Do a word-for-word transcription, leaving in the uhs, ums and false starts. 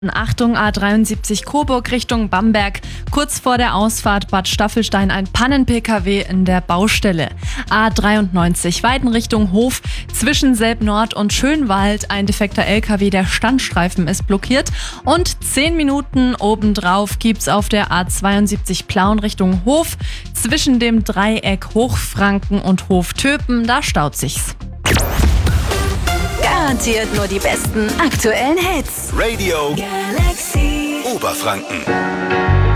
Achtung, A dreiundsiebzig Coburg Richtung Bamberg. Kurz vor der Ausfahrt Bad Staffelstein ein Pannen-P K W in der Baustelle. A dreiundneunzig Weiden Richtung Hof. Zwischen Selb-Nord und Schönwald ein defekter L K W, der Standstreifen ist blockiert. Und zehn Minuten obendrauf gibt's auf der A zweiundsiebzig Plauen Richtung Hof. Zwischen dem Dreieck Hochfranken und Hof-Töpen, da staut sich's. Garantiert nur die besten aktuellen Hits. Radio Galaxy Oberfranken.